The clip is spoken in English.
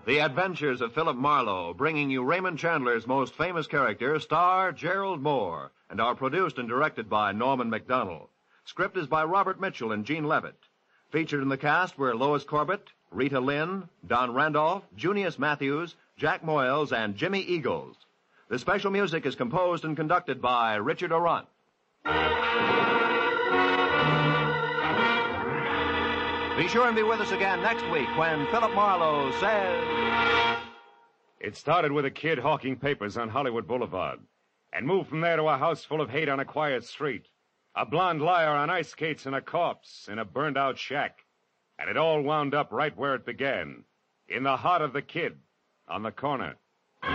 The Adventures of Philip Marlowe, bringing you Raymond Chandler's most famous character, star Gerald Moore, and are produced and directed by Norman MacDonald. Script is by Robert Mitchell and Gene Levitt. Featured in the cast were Lois Corbett, Rita Lynn, Don Randolph, Junius Matthews, Jack Moyles, and Jimmy Eagles. The special music is composed and conducted by Richard Aurandt. Be sure and be with us again next week when Philip Marlowe says... It started with a kid hawking papers on Hollywood Boulevard and moved from there to a house full of hate on a quiet street, a blonde liar on ice skates, and a corpse in a burned-out shack. And it all wound up right where it began, in the heart of the kid on the corner.